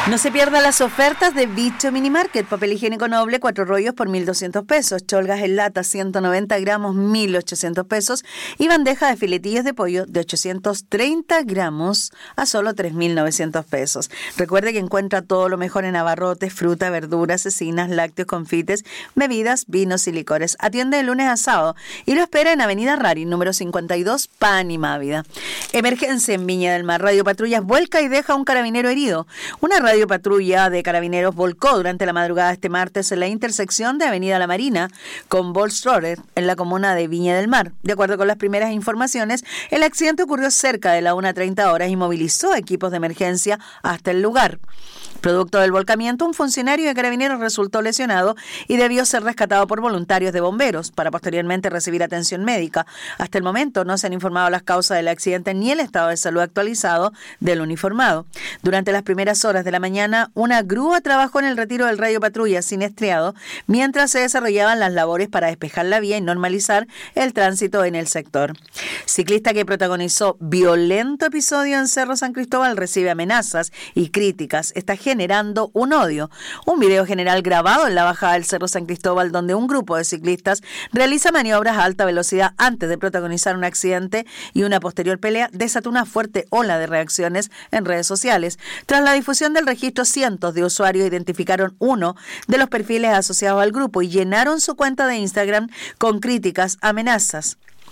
No se pierda las ofertas de Bicho Mini Market. Papel higiénico noble, 4 rollos por 1.200 pesos. Cholgas en lata, 190 gramos, 1.800 pesos. Y bandeja de filetillos de pollo de 830 gramos a solo 3.900 pesos. Recuerde que encuentra todo lo mejor en abarrotes, fruta, verduras, cecinas, lácteos, confites, bebidas, vinos y licores. Atiende de lunes a sábado y lo espera en Avenida Rari, número 52, Panimávida. Emergencia en Viña del Mar. Radio Patrullas vuelca y deja a un carabinero herido. Una radio patrulla de carabineros volcó durante la madrugada este martes en la intersección de Avenida La Marina con Bolstroder en la comuna de Viña del Mar. De acuerdo con las primeras informaciones, el accidente ocurrió cerca de la 1:30 horas y movilizó equipos de emergencia hasta el lugar. Producto del volcamiento, un funcionario de carabineros resultó lesionado y debió ser rescatado por voluntarios de bomberos para posteriormente recibir atención médica. Hasta el momento no se han informado las causas del accidente ni el estado de salud actualizado del uniformado. Durante las primeras horas de la mañana, una grúa trabajó en el retiro del radio patrulla siniestrado mientras se desarrollaban las labores para despejar la vía y normalizar el tránsito en el sector. Ciclista que protagonizó violento episodio en Cerro San Cristóbal recibe amenazas y críticas. Está generando un odio. Un video general grabado en la bajada del Cerro San Cristóbal donde un grupo de ciclistas realiza maniobras a alta velocidad antes de protagonizar un accidente y una posterior pelea desató una fuerte ola de reacciones en redes sociales. Tras la difusión del registro, cientos de usuarios identificaron uno de los perfiles asociados al grupo y llenaron su cuenta de Instagram con críticas, amenazas.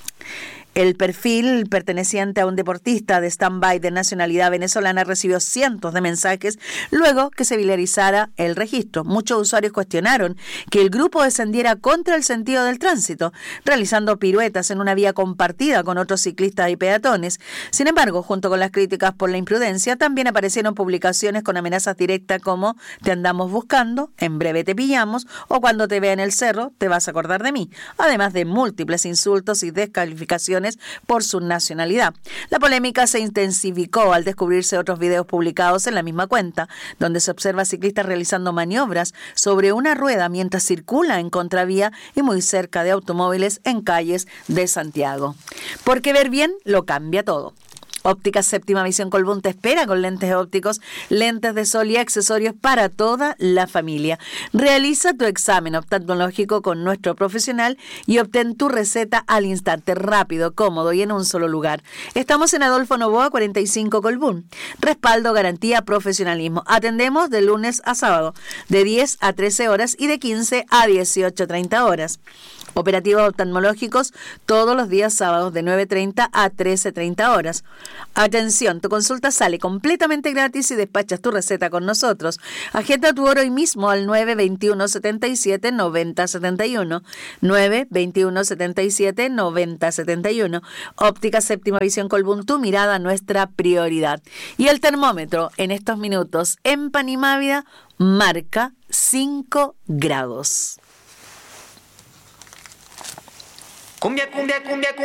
El perfil perteneciente a un deportista de stand-by de nacionalidad venezolana recibió cientos de mensajes luego que se viralizara el registro. Muchos usuarios cuestionaron que el grupo descendiera contra el sentido del tránsito, realizando piruetas en una vía compartida con otros ciclistas y peatones. Sin embargo, junto con las críticas por la imprudencia, también aparecieron publicaciones con amenazas directas como "te andamos buscando", "en breve te pillamos" o "cuando te vea en el cerro te vas a acordar de mí", además de múltiples insultos y descalificaciones por su nacionalidad. La polémica se intensificó al descubrirse otros videos publicados en la misma cuenta, donde se observa a ciclistas realizando maniobras sobre una rueda mientras circula en contravía y muy cerca de automóviles en calles de Santiago. Porque ver bien lo cambia todo. Ópticas Séptima Visión Colbún te espera con lentes ópticos, lentes de sol y accesorios para toda la familia. Realiza tu examen oftalmológico con nuestro profesional y obtén tu receta al instante, rápido, cómodo y en un solo lugar. Estamos en Adolfo Noboa 45 Colbún. Respaldo, garantía, profesionalismo. Atendemos de lunes a sábado, de 10 a 13 horas y de 15 a 18:30 horas. Operativos oftalmológicos todos los días sábados de 9:30 a 13:30 horas. Atención, tu consulta sale completamente gratis y despachas tu receta con nosotros. Agenda tu hora hoy mismo al 921-77-9071. 921-77-9071. Óptica Séptima Visión Colbún, tu mirada, nuestra prioridad. Y el termómetro en estos minutos en Panimávida marca 5 grados. Cumbia, cumbia, cumbia, cumbia.